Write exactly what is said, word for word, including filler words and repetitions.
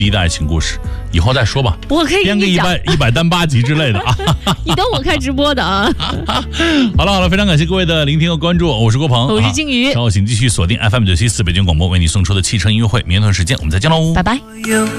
第一的爱情故事，以后再说吧。 我可以编个一百一百单八集之类的啊。 你等我看直播的啊。 好了好了，非常感谢各位的聆听和关注，我是郭鹏， 我是金鱼。 稍后请继续锁定 F M 九七四北京广播为你送出的汽车音乐会，明天同一时间我们再见喽， 拜拜。